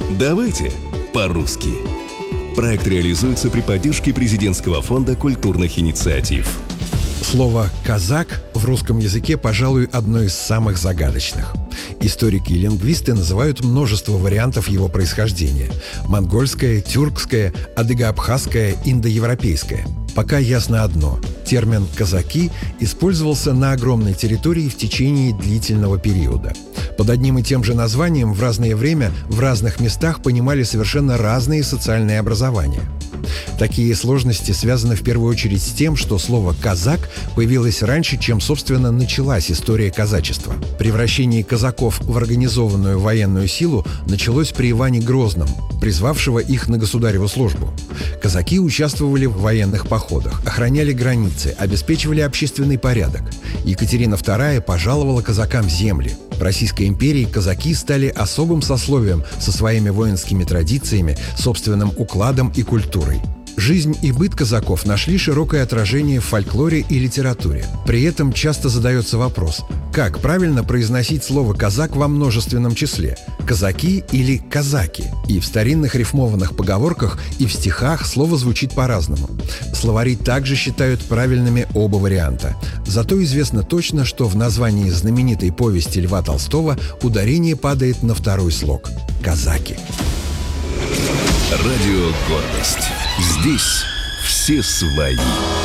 Давайте по-русски. Проект реализуется при поддержке Президентского фонда культурных инициатив. Слово «казак» в русском языке, пожалуй, одно из самых загадочных. Историки и лингвисты называют множество вариантов его происхождения: монгольское, тюркское, адыго-абхазское, индоевропейское. Пока ясно одно: термин «казаки» использовался на огромной территории в течение длительного периода. Под одним и тем же названием в разное время в разных местах понимали совершенно разные социальные образования. Такие сложности связаны в первую очередь с тем, что слово «казак» появилось раньше, чем, собственно, началась история казачества. Превращение казаков в организованную военную силу началось при Иване Грозном, призвавшего их на государеву службу. Казаки участвовали в военных походах, охраняли границы, обеспечивали общественный порядок. Екатерина II пожаловала казакам земли. В Российской империи казаки стали особым сословием со своими воинскими традициями, собственным укладом и культурой. Жизнь и быт казаков нашли широкое отражение в фольклоре и литературе. При этом часто задается вопрос: как правильно произносить слово «казак» во множественном числе – «казаки» или «казаки»? И в старинных рифмованных поговорках, и в стихах слово звучит по-разному. Словари также считают правильными оба варианта. Зато известно точно, что в названии знаменитой повести Льва Толстого ударение падает на второй слог – «казаки». Радио «Гордость». Здесь все свои.